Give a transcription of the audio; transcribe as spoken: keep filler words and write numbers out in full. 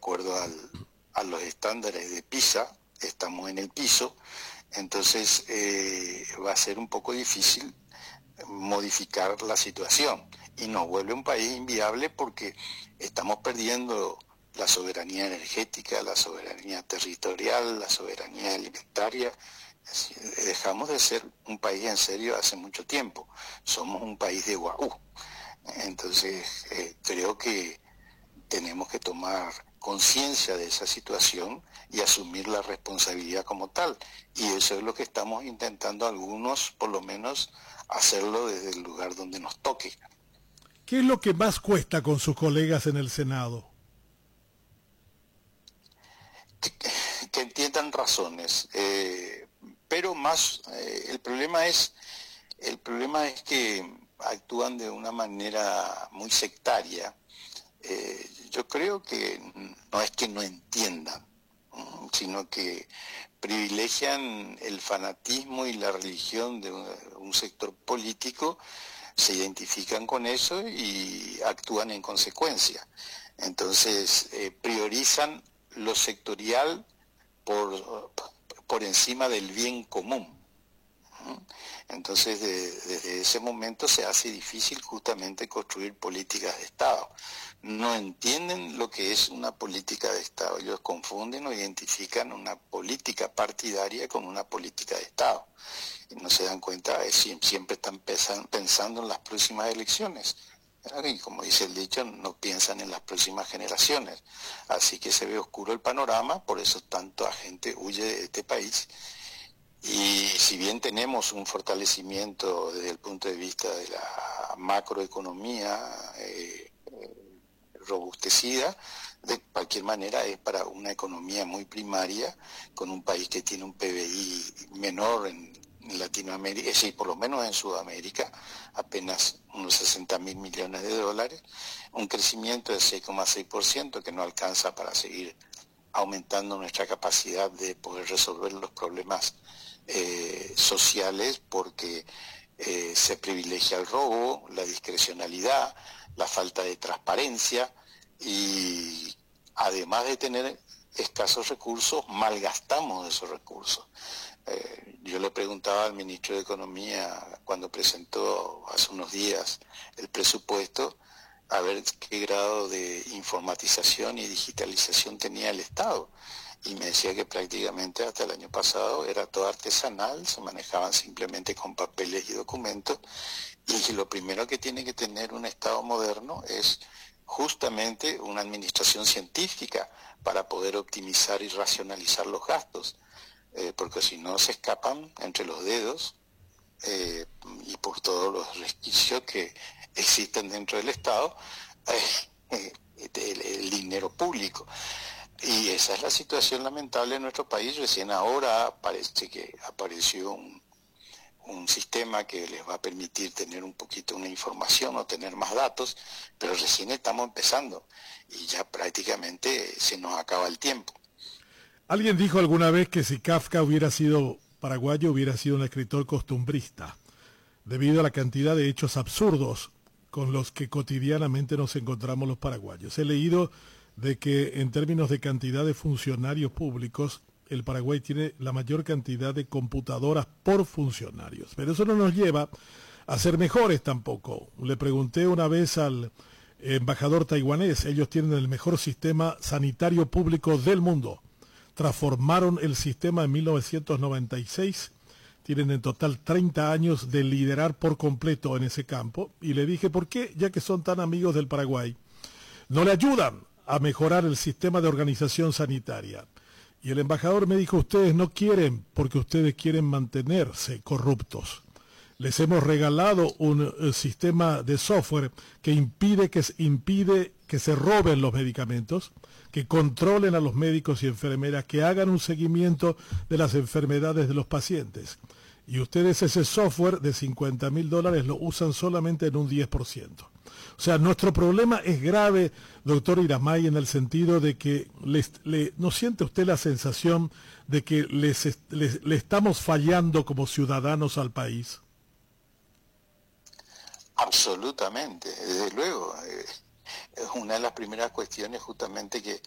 acuerdo al, a los estándares de PISA, estamos en el piso, entonces eh, va a ser un poco difícil modificar la situación y nos vuelve un país inviable porque estamos perdiendo la soberanía energética, la soberanía territorial, la soberanía alimentaria. Dejamos de ser un país en serio hace mucho tiempo, somos un país de guau. Entonces eh, creo que tenemos que tomar conciencia de esa situación y asumir la responsabilidad como tal, y eso es lo que estamos intentando algunos, por lo menos, hacerlo desde el lugar donde nos toque. ¿Qué es lo que más cuesta con sus colegas en el Senado? Que, que entiendan razones, eh, pero más eh, el problema es el problema es que actúan de una manera muy sectaria. Eh, yo creo que no es que no entiendan, sino que privilegian el fanatismo y la religión de un, un sector político, se identifican con eso y actúan en consecuencia. Entonces eh, priorizan lo sectorial por, por encima del bien común. Entonces de, desde ese momento se hace difícil justamente construir políticas de Estado. No entienden lo que es una política de Estado, ellos confunden o identifican una política partidaria con una política de Estado. Y no se dan cuenta, es, siempre están pensando en las próximas elecciones. Y como dice el dicho, no piensan en las próximas generaciones. Así que se ve oscuro el panorama, por eso tanta gente huye de este país. Y si bien tenemos un fortalecimiento desde el punto de vista de la macroeconomía eh, robustecida, de cualquier manera es para una economía muy primaria, con un país que tiene un P B I menor en, en Latinoamérica, es decir, por lo menos en Sudamérica, apenas unos sesenta mil millones de dólares, un crecimiento de seis coma seis por ciento que no alcanza para seguir aumentando nuestra capacidad de poder resolver los problemas eh, sociales, porque eh, se privilegia el robo, la discrecionalidad, la falta de transparencia, y además de tener escasos recursos, malgastamos esos recursos. Eh, yo le preguntaba al ministro de Economía cuando presentó hace unos días el presupuesto, a ver qué grado de informatización y digitalización tenía el Estado. Y me decía que prácticamente hasta el año pasado era todo artesanal, se manejaban simplemente con papeles y documentos, y lo primero que tiene que tener un Estado moderno es justamente una administración científica para poder optimizar y racionalizar los gastos, eh, porque si no se escapan entre los dedos eh, y por todos los resquicios que existen dentro del Estado, eh, eh, el, el dinero público. Y esa es la situación lamentable en nuestro país. Recién ahora parece que apareció un, un sistema que les va a permitir tener un poquito una información o tener más datos, pero recién estamos empezando y ya prácticamente se nos acaba el tiempo. Alguien dijo alguna vez que si Kafka hubiera sido paraguayo hubiera sido un escritor costumbrista, debido a la cantidad de hechos absurdos con los que cotidianamente nos encontramos los paraguayos. He leído de que en términos de cantidad de funcionarios públicos, el Paraguay tiene la mayor cantidad de computadoras por funcionarios. Pero eso no nos lleva a ser mejores tampoco. Le pregunté una vez al embajador taiwanés, ellos tienen el mejor sistema sanitario público del mundo. Transformaron el sistema en mil novecientos noventa y seis, tienen en total treinta años de liderar por completo en ese campo. Y le dije, ¿por qué, ya que son tan amigos del Paraguay, no le ayudan a mejorar el sistema de organización sanitaria? Y el embajador me dijo, ustedes no quieren porque ustedes quieren mantenerse corruptos. Les hemos regalado un uh, sistema de software que impide que, impide que se roben los medicamentos, que controlen a los médicos y enfermeras, que hagan un seguimiento de las enfermedades de los pacientes. Y ustedes ese software de cincuenta mil dólares lo usan solamente en un diez por ciento. O sea, nuestro problema es grave, doctor Iramay, en el sentido de que les, le, ¿no siente usted la sensación de que les, les, le estamos fallando como ciudadanos al país? Absolutamente, desde luego. Eh, es una de las primeras cuestiones justamente que